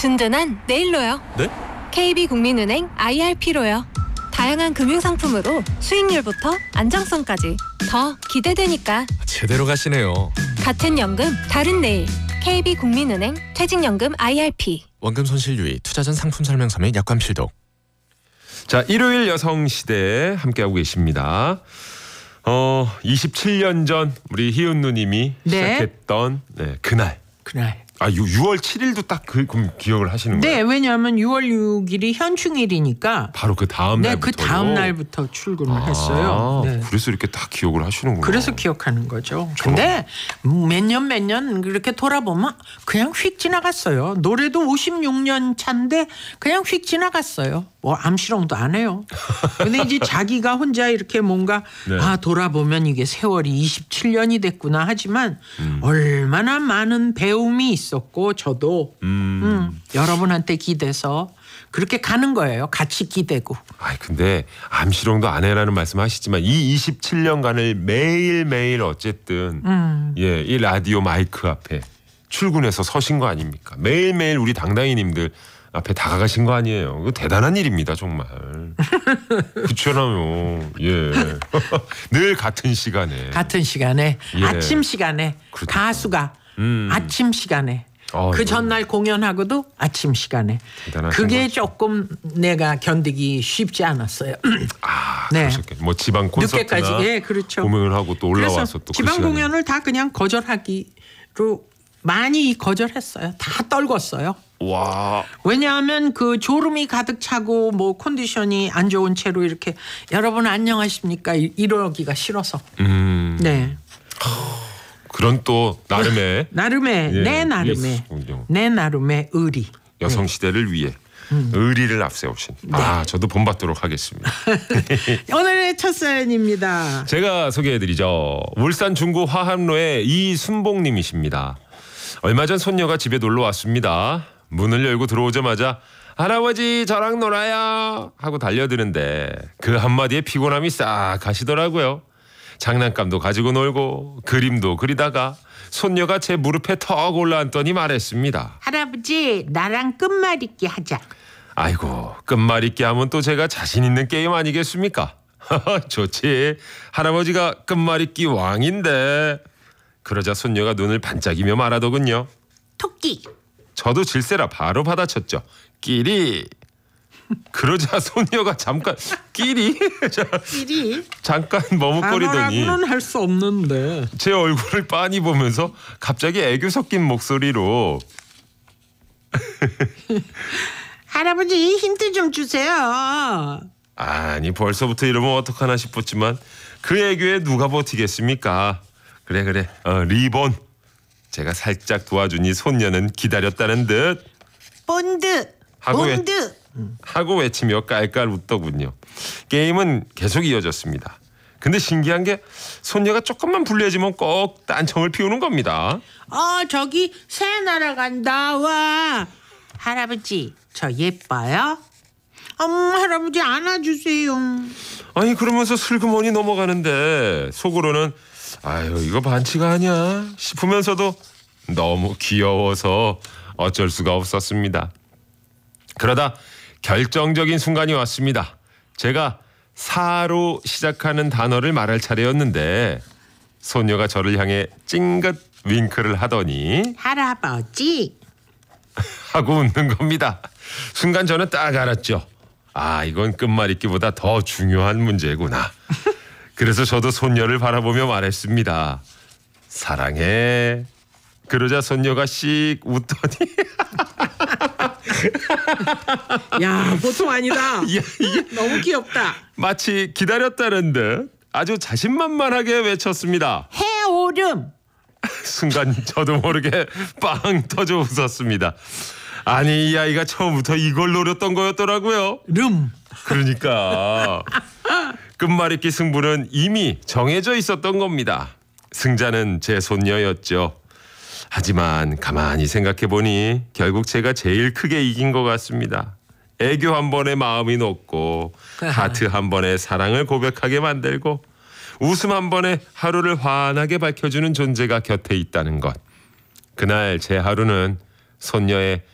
든든한 내일로요. 네? KB국민은행 IRP로요. 다양한 금융상품으로 수익률부터 안정성까지 더 기대되니까. 제대로 가시네요. 같은 연금 다른 내일. KB국민은행 퇴직연금 IRP. 원금 손실 유의, 투자 전 상품 설명서 및 약관 필독. 자, 일요일 여성시대 함께하고 계십니다. 27년 전 우리 희은 누님이 시작했던 그날. 6월 7일도 딱 그럼 기억을 하시는 거예요? 네, 왜냐하면 6월 6일이 현충일이니까 바로 그 다음 네, 날부터. 그 다음 날부터 출근을 했어요. 네. 그래서 이렇게 딱 기억을 하시는구나. 그래서 기억하는 거죠. 근데 몇 년 그렇게 돌아보면 그냥 휙 지나갔어요. 노래도 56년 차인데 그냥 휙 지나갔어요. 뭐 암시롱도 안 해요. 근데 이제 자기가 혼자 이렇게 뭔가 네. 돌아보면 이게 세월이 27년이 됐구나 하지만 얼마나 많은 배움이 있었고 저도 여러분한테 기대서 그렇게 가는 거예요. 같이 기대고. 근데 암시롱도 안 해라는 말씀하시지만 이 27년간을 매일매일 어쨌든 이 라디오 마이크 앞에 출근해서 서신 거 아닙니까? 매일매일 우리 당당이님들 앞에 다가가신 거 아니에요. 이거 대단한 일입니다, 정말. 그렇잖아요. 늘 같은 시간에. 아침 시간에 그렇죠. 가수가 아침 시간에 그 전날 공연하고도 아침 시간에 그게 거죠. 조금 내가 견디기 쉽지 않았어요. 네. 그러셨겠네. 뭐 지방 콘서트나 늦게까지 그렇죠. 공연을 하고 또 올라와서 그래서 또 지방 그 시간에. 공연을 다 그냥 거절하기로 많이 거절했어요. 다 떨궜어요. 와. 왜냐하면 그 졸음이 가득 차고 뭐 컨디션이 안 좋은 채로 이렇게 여러분 안녕하십니까 이러기가 싫어서. 네. 그런 또 나름의 내 나름의 의리. 여성 시대를 위해 의리를 앞세우신. 저도 본받도록 하겠습니다. 오늘의 첫 사연입니다. 제가 소개해드리죠. 울산 중구 화합로의 이순봉님이십니다. 얼마 전 손녀가 집에 놀러 왔습니다. 문을 열고 들어오자마자 할아버지 저랑 놀아요 하고 달려드는데 그 한마디에 피곤함이 싹 가시더라고요. 장난감도 가지고 놀고 그림도 그리다가 손녀가 제 무릎에 턱 올라앉더니 말했습니다. 할아버지 나랑 끝말잇기 하자. 아이고 끝말잇기 하면 또 제가 자신 있는 게임 아니겠습니까? 좋지. 할아버지가 끝말잇기 왕인데. 그러자 손녀가 눈을 반짝이며 말하더군요. 토끼. 저도 질세라 바로 받아쳤죠. 끼리. 그러자 손녀가 잠깐 끼리? 잠깐 머뭇거리더니 단어라고는 할 수 없는데 제 얼굴을 빤히 보면서 갑자기 애교 섞인 목소리로 할아버지 힌트 좀 주세요. 아니 벌써부터 이러면 어떡하나 싶었지만 그 애교에 누가 버티겠습니까? 그래 리본. 제가 살짝 도와주니 손녀는 기다렸다는 듯 본드 하고 외치며 깔깔 웃더군요. 게임은 계속 이어졌습니다. 근데 신기한 게 손녀가 조금만 불리해지면 꼭 딴청을 피우는 겁니다. 저기 새 날아간다. 와 할아버지 저 예뻐요? 할아버지 안아주세요. 아니 그러면서 슬그머니 넘어가는데 속으로는 아유 이거 반치가 아니야 싶으면서도 너무 귀여워서 어쩔 수가 없었습니다. 그러다 결정적인 순간이 왔습니다. 제가 사로 시작하는 단어를 말할 차례였는데 소녀가 저를 향해 찡긋 윙크를 하더니 할아버지 하고 웃는 겁니다. 순간 저는 딱 알았죠. 이건 끝말잇기보다 더 중요한 문제구나. 그래서 저도 손녀를 바라보며 말했습니다. 사랑해. 그러자 손녀가 씩 웃더니 야 보통 아니다. 너무 귀엽다. 마치 기다렸다는 듯 아주 자신만만하게 외쳤습니다. 해오름. 순간 저도 모르게 빵 터져 웃었습니다. 아니 이 아이가 처음부터 이걸 노렸던 거였더라고요. 그러니까 끝말잇기 승부는 이미 정해져 있었던 겁니다. 승자는 제 손녀였죠. 하지만 가만히 생각해보니 결국 제가 제일 크게 이긴 것 같습니다. 애교 한 번에 마음이 녹고 하트 한 번에 사랑을 고백하게 만들고 웃음 한 번에 하루를 환하게 밝혀주는 존재가 곁에 있다는 것. 그날 제 하루는 손녀의